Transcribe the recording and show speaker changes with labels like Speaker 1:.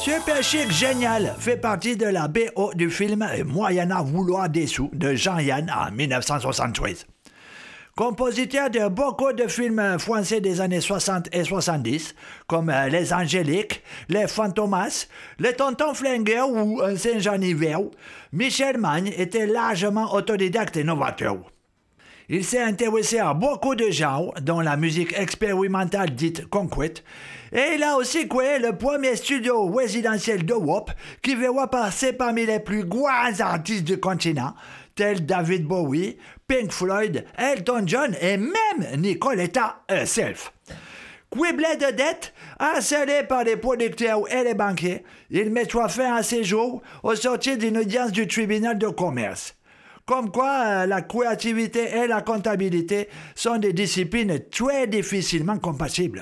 Speaker 1: Super Chic Génial fait partie de la BO du film Moyennant vouloir des sous de Jean-Yann en 1973. Compositeur de beaucoup de films français des années 60 et 70, comme Les Angéliques, Les Fantomas, Les Tontons Flingueurs ou Un Saint-Jean hiver, Michel Magne était largement autodidacte et novateur. Il s'est intéressé à beaucoup de genres, dont la musique expérimentale dite concrète, et il a aussi créé le premier studio résidentiel d'Europe qui verra passer parmi les plus grands artistes du continent, tels David Bowie, Pink Floyd, Elton John et même Nicoletta herself. Criblé de dettes, harcelé par les producteurs et les banquiers, il mettra fin à ses jours au sortir d'une audience du tribunal de commerce. Comme quoi, la créativité et la comptabilité sont des disciplines très difficilement compatibles.